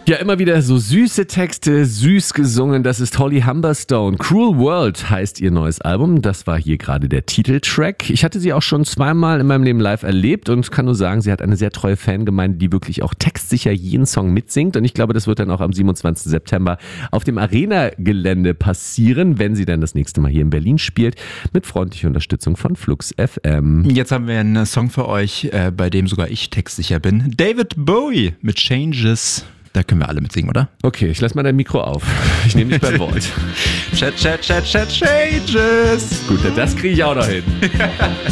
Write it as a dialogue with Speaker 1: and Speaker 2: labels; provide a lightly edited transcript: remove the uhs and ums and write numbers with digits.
Speaker 1: Ja, immer wieder so süße Texte, süß gesungen. Das ist Holly Humberstone. Cruel World heißt ihr neues Album. Das war hier gerade der Titeltrack. Ich hatte sie auch schon zweimal in meinem Leben live erlebt und kann nur sagen, sie hat eine sehr treue Fangemeinde, die wirklich auch textsicher jeden Song mitsingt. Und ich glaube, das wird dann auch am 27. September auf dem Arena-Gelände passieren, wenn sie dann das nächste Mal hier in Berlin spielt, mit freundlicher Unterstützung von Flux FM.
Speaker 2: Jetzt haben wir einen Song für euch, bei dem sogar ich textsicher bin. David Bowie mit Changes. Da können wir alle mitsingen, oder?
Speaker 1: Okay, ich lass mal dein Mikro auf. Ich nehme dich beim Wort.
Speaker 2: Changes.
Speaker 1: Gut, das kriege ich auch noch hin.